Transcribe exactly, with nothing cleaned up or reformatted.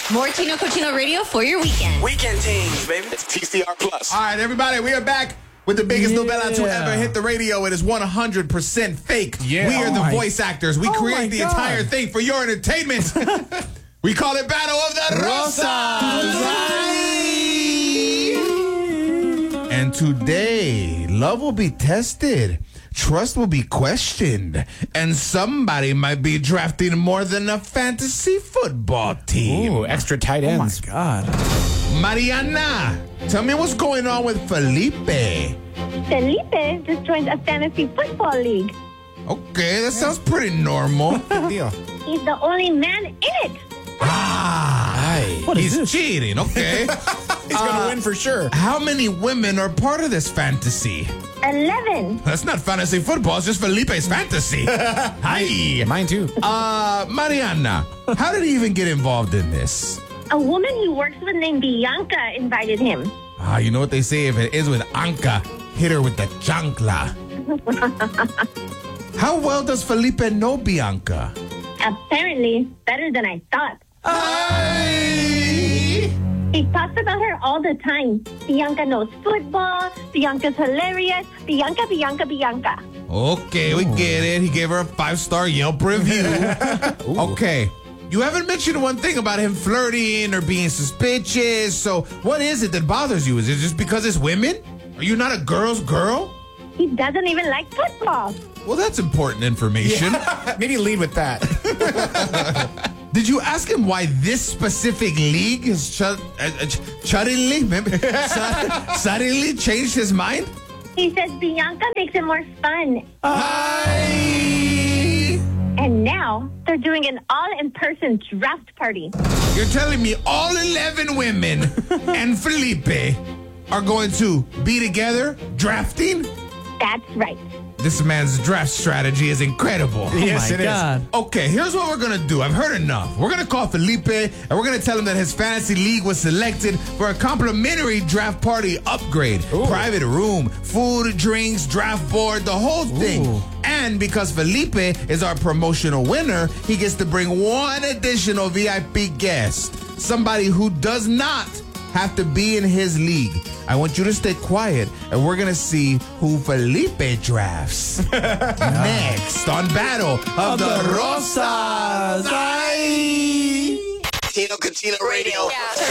More Tino Cochino Radio for your weekend. Weekend teams, baby. It's T C R Plus. All right, everybody, we are back with the biggest Yeah. novella to ever hit the radio. It is one hundred percent fake. Yeah. We are Oh the my- voice actors. We Oh create my the God. entire thing for your entertainment. We call it Battle of the Rosas. And today, love will be tested. Trust will be questioned. And somebody might be drafting more than a fantasy football team. Ooh, extra tight ends. Oh, my God. Mariana, tell me what's going on with Felipe. Felipe just joined a fantasy football league. Okay, that sounds pretty normal. Big deal. He's the only man in it. Ah, Aye. What is he's this? cheating. Okay. He's going to win for sure. How many women are part of this fantasy? Eleven. That's not fantasy football. It's just Felipe's fantasy. Hi. Mine too. Uh, Mariana, how did he even get involved in this? A woman he works with named Bianca invited him. Ah, you know what they say? If it is with Anka, hit her with the chancla. How well does Felipe know Bianca? Apparently, better than I thought. Ay. He talks about her all the time. Bianca knows football. Bianca's hilarious. Bianca, Bianca, Bianca. Okay, we get it. He gave her a five-star Yelp review. Okay. You haven't mentioned one thing about him flirting or being suspicious. So what is it that bothers you? Is it just because it's women? Are you not a girl's girl? He doesn't even like football. Well, that's important information. Maybe lead with that. Did you ask him why this specific league has ch- uh, uh, ch- suddenly, maybe, su- suddenly changed his mind? He says Bianca makes it more fun. Ay. And now they're doing an all-in-person draft party. You're telling me all eleven women and Felipe are going to be together drafting? That's right. This man's draft strategy is incredible. Yes, oh, my it is. God. Okay, here's what we're gonna do. I've heard enough. We're gonna call Felipe and we're gonna tell him that his fantasy league was selected for a complimentary draft party upgrade. Ooh. Private room, food, drinks, draft board, the whole thing. Ooh. And because Felipe is our promotional winner, he gets to bring one additional V I P guest. Somebody who does not have to be in his league. I want you to stay quiet, and we're going to see who Felipe drafts. Next on Battle of, the, Rosas. Ay. Tino Cochino Radio.